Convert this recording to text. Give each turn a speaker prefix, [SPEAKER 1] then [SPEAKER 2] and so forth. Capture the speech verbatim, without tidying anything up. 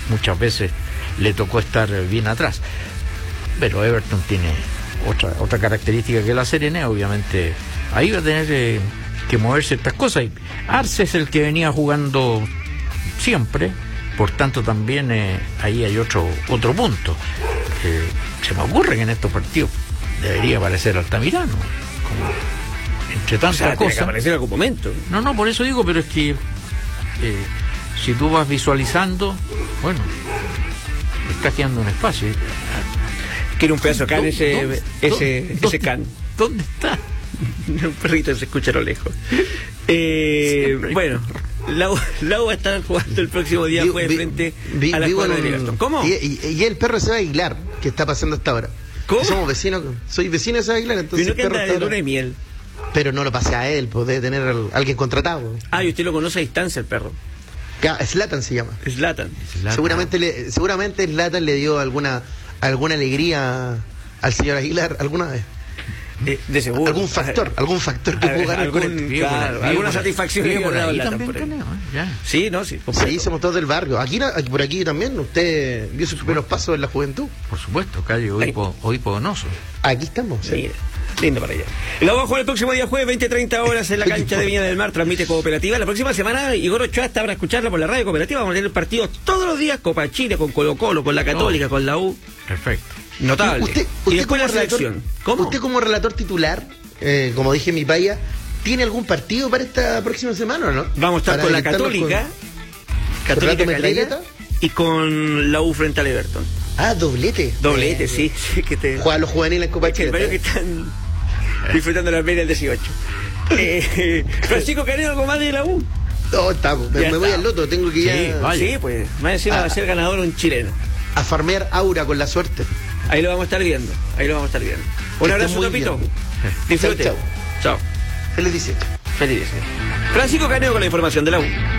[SPEAKER 1] muchas veces le tocó estar bien atrás. Pero Everton tiene otra otra característica que la Serena, obviamente ahí va a tener eh, que mover ciertas cosas. Y Arce es el que venía jugando siempre, por tanto también eh, ahí hay otro otro punto. Eh, se me ocurre que en estos partidos debería aparecer Altamirano, como entre tantas
[SPEAKER 2] o sea,
[SPEAKER 1] cosas.
[SPEAKER 2] Tiene que aparecer en algún momento.
[SPEAKER 1] No, no, por eso digo, pero es que eh, si tú vas visualizando, bueno, está quedando un espacio.
[SPEAKER 2] Quiere un pedazo de can ese,
[SPEAKER 1] ¿Dónde,
[SPEAKER 2] ese,
[SPEAKER 1] dónde,
[SPEAKER 2] ese can.
[SPEAKER 1] ¿Dónde está?
[SPEAKER 2] Un perrito se escucha a lo lejos. Eh, bueno, la U, la U va a estar jugando el próximo día
[SPEAKER 3] Vi-
[SPEAKER 2] jueves
[SPEAKER 3] vi-
[SPEAKER 2] frente
[SPEAKER 3] vi-
[SPEAKER 2] a la
[SPEAKER 3] vivo
[SPEAKER 2] escuadra
[SPEAKER 3] en
[SPEAKER 2] de
[SPEAKER 3] un-
[SPEAKER 2] Everton. ¿Cómo?
[SPEAKER 3] Y, y- y el perro Seba Aguilar, que está pasando hasta ahora.
[SPEAKER 2] ¿Cómo?
[SPEAKER 3] Somos vecinos, soy vecino de Seba Aguilar, entonces
[SPEAKER 2] Sino que
[SPEAKER 3] el perro
[SPEAKER 2] anda
[SPEAKER 3] está
[SPEAKER 2] de
[SPEAKER 3] ahora.
[SPEAKER 2] luna y miel.
[SPEAKER 3] Pero no lo pasé a él, pues debe tener al- alguien contratado.
[SPEAKER 2] Ah, y usted lo conoce a distancia, el perro.
[SPEAKER 3] Ca- Zlatan se llama.
[SPEAKER 2] Zlatan.
[SPEAKER 3] Seguramente le, seguramente Zlatan le dio alguna alguna alegría al señor Aguilar alguna vez.
[SPEAKER 2] Eh, de seguro.
[SPEAKER 3] Algún factor, algún factor que
[SPEAKER 2] Al-
[SPEAKER 3] pudo ganar
[SPEAKER 2] algún-
[SPEAKER 3] con él.
[SPEAKER 2] claro, alguna satisfacción
[SPEAKER 1] vive
[SPEAKER 2] que
[SPEAKER 1] por
[SPEAKER 2] le ha dado
[SPEAKER 1] ahí
[SPEAKER 2] Zlatan
[SPEAKER 1] también,
[SPEAKER 2] por ahí.
[SPEAKER 1] Caneo, ¿eh? Ya.
[SPEAKER 2] Sí, no, sí.
[SPEAKER 3] Sí,
[SPEAKER 2] completo.
[SPEAKER 3] somos todos del barrio. Aquí, na- aquí por aquí también, usted vio sus primeros pasos en la juventud.
[SPEAKER 1] Por supuesto, calle Oipo, Oipo Donoso.
[SPEAKER 3] Aquí estamos. ¿sí?
[SPEAKER 2] Mira, lindo para allá. La vamos a jugar el próximo día jueves, veinte treinta horas en la cancha de Viña del Mar, transmite Cooperativa. La próxima semana, Igor Ochoa está para escucharla por la radio Cooperativa. Vamos a tener partidos todos los días, Copa Chile, con Colo Colo, con la Católica, con la U.
[SPEAKER 1] Perfecto.
[SPEAKER 2] Notable.
[SPEAKER 3] Usted,
[SPEAKER 2] y
[SPEAKER 3] usted
[SPEAKER 2] después
[SPEAKER 3] como
[SPEAKER 2] la
[SPEAKER 3] relator,
[SPEAKER 2] selección. ¿Cómo?
[SPEAKER 3] usted como relator titular, eh, como dije en mi paya, ¿tiene algún partido para esta próxima semana o no?
[SPEAKER 2] Vamos a estar
[SPEAKER 3] Para
[SPEAKER 2] con la
[SPEAKER 3] deleitarnos
[SPEAKER 2] Católica,
[SPEAKER 3] con-
[SPEAKER 2] Católica
[SPEAKER 3] Renato
[SPEAKER 2] Calera,
[SPEAKER 3] Metralleta.
[SPEAKER 2] y con la U frente al Everton.
[SPEAKER 3] Ah, doblete.
[SPEAKER 2] Doblete,
[SPEAKER 3] Eh,
[SPEAKER 2] sí, sí, que te...
[SPEAKER 3] Juega a los juveniles en Copa
[SPEAKER 2] Es que el
[SPEAKER 3] Chile.
[SPEAKER 2] barrio que están disfrutando la media del dieciocho. Eh, Francisco Caneo, algo más de la U.
[SPEAKER 3] No, estamos. Me,
[SPEAKER 2] Ya
[SPEAKER 3] me voy
[SPEAKER 2] está.
[SPEAKER 3] al loto, tengo que ir
[SPEAKER 1] Sí,
[SPEAKER 3] a,
[SPEAKER 1] vaya.
[SPEAKER 2] Sí, pues, más encima
[SPEAKER 3] Ah.
[SPEAKER 2] va a ser ganador un chileno.
[SPEAKER 3] a farmear aura con la suerte.
[SPEAKER 2] Ahí lo vamos a estar viendo, ahí lo vamos a estar viendo. Un
[SPEAKER 3] Que
[SPEAKER 2] abrazo,
[SPEAKER 3] esté muy
[SPEAKER 2] Topito.
[SPEAKER 3] bien.
[SPEAKER 2] Disfrute.
[SPEAKER 3] Chau,
[SPEAKER 2] Chao.
[SPEAKER 3] Feliz dieciocho.
[SPEAKER 2] Feliz. Francisco Caneo con la información de la U.